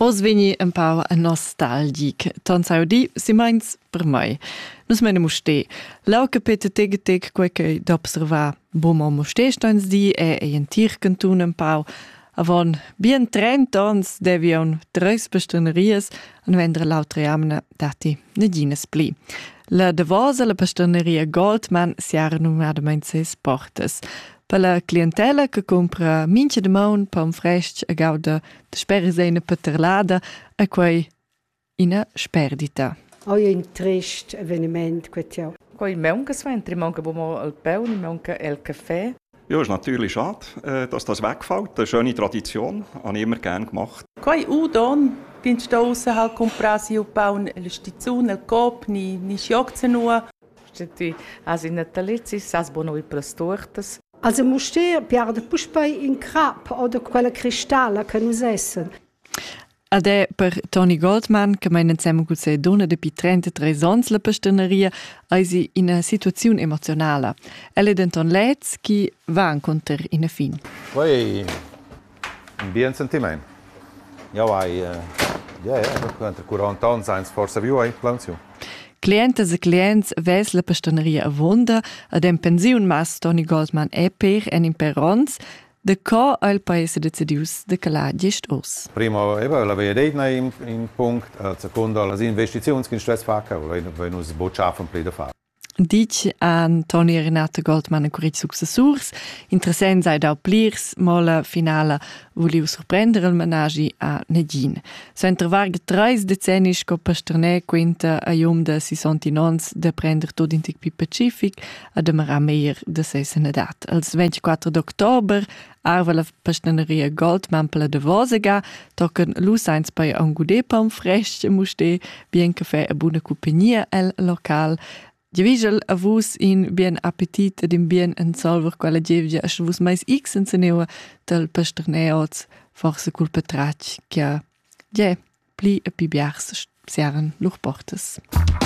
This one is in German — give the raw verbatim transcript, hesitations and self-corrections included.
Os vegni un pau nostalgic. Ton saudi, si meins per mai. Nus meine muste. Lau capete teg teg quei che d'observar bumo muste stoins di e e en tir cantun un pau. Avon bien trenta ans devion treis pastanerias an vendre lautre amne dati negines pli. La devosa la pastaneria Goldman siara numadamain ses portas. Per la clientela che compra mince de maun pom fresc a gauda de sperresena paterlada a quei ina sperdita. Oh, è un trist avveniment quetiau. Quei Meunke sventri, manca bumo al peu, ni manca el caffè. Ja, ist natürlich schade, dass das wegfällt. Eine schöne Tradition, habe ich immer gerne gemacht. Quei udon, bin sta usa hal comprasi u paun el stizzun, el cop, ni ni schiocze nur. Stati as in natalizis, as bono i prestortas. Also musste piarda puspai in crap oder quella cristalla che nus essen. Ade per Tony Goldman, che meinen zusammen gut se dona de pi trentatré ans la pastaneria, eisi in una situazione emozionale. Elle denton lets chi va incontr in a fin. Poi un bien sentiment. Ja, vai, ja, ja, quanto quaranta ans eins forse viu ai planzio. Clientes e clients ves la pastaneria a vonda, ad en pensiun mas Tony Goldman e per en in perons, de co al paese de cedius de cala gest os. Prima, eben, la vedeina in, in punct, al secondo, las investizions che in stress facca, o wenn us botschaffen pleda fa. Dic an Tony e Renata Goldman en curit successurs, interessant sei dau plirs, ma la finala vuliu surprendere il menagi a Negin. So intervarga treis decennis co pasterne quinta a iom de sessantinons de prender tot intic pi pacific a demara meier de seisen edat. Als ventiquattro d'october arva la pastaneria Goldman per la de Vosega, tocken lusains bei angude pam fresc muste bien caffè a buna compagnia el local. Givischel a vus in bien appetit ed in bien en solver quella gevgia a vus mais x en seneva del pasterneoz forse culpa trac che ja pli e pi biars siaren luch portas.